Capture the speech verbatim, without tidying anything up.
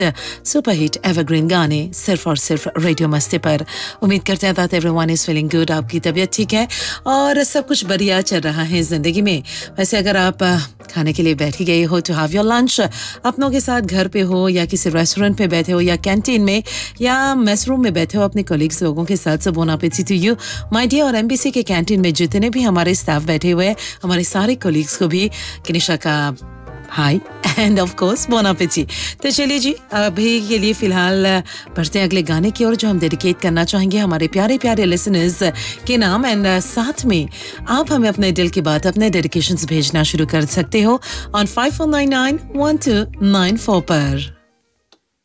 Super hit evergreen गाने सिर्फ और सिर्फ रेडियो मस्ती पर। उम्मीद करते हैं that everyone is feeling good, आपकी तबीयत ठीक है और सब कुछ बढ़िया चल रहा है जिंदगी में। वैसे अगर आप खाने के लिए बैठ ही गए हो टू हैव योर लंच, अपनों के साथ घर पे हो या किसी रेस्टोरेंट पे बैठे हो या कैंटीन में या मेस रूम में बैठे हो अपने कलीग्स लोगों के साथ, सो bone appétit to you my dear. और एमबीसी के कैंटीन में जितने भी हमारे स्टाफ बैठे हुए हैं, हमारे सारे कलीग्स को भी किनिशा का हाय end of course bone appétit. तो चलिए जी, अभी के लिए फिलहाल बढ़ते हैं अगले गाने की ओर जो हम डेडिकेट करना चाहेंगे हमारे प्यारे प्यारे लिसनर्स के नाम। एंड साथ में आप हमें अपने दिल की बात, अपने डेडिकेशंस भेजना शुरू कर सकते हो on five four nine nine one two nine four पर।